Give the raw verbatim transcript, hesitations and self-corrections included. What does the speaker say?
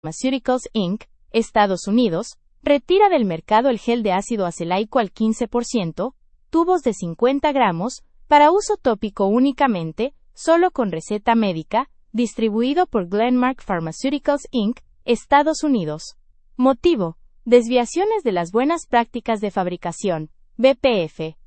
Pharmaceuticals incorporated, Estados Unidos, retira del mercado el gel de ácido acelaico al quince por ciento, tubos de cincuenta gramos, para uso tópico únicamente, solo con receta médica, distribuido por Glenmark Pharmaceuticals incorporated, Estados Unidos. Motivo: desviaciones de las buenas prácticas de fabricación, B P F.